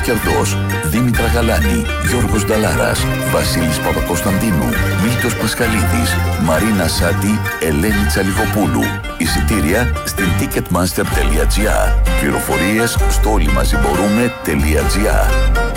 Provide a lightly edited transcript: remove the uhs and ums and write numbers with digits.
Κερδός, Δήμητρα Γαλάνη, Γιώργος Νταλάρας, Βασίλης Παπακοσταντίνου, Μίλτος Πασχαλίδης, Μαρίνα Σάτι, Ελένη Τσαλιγοπούλου. Εισιτήρια στην ticketmaster.gr. Πληροφορίες στο όλοιμαζιμπορούμε.gr.